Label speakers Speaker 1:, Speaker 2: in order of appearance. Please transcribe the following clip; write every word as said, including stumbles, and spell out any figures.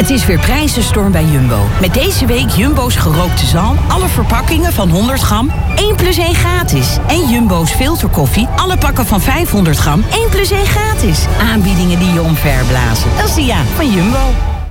Speaker 1: Het is weer prijzenstorm bij Jumbo. Met deze week Jumbo's gerookte zalm. Alle verpakkingen van honderd gram. één plus één gratis. En Jumbo's filterkoffie. Alle pakken van vijfhonderd gram. één plus één gratis. Aanbiedingen die je omverblazen. Dat is de ja van Jumbo.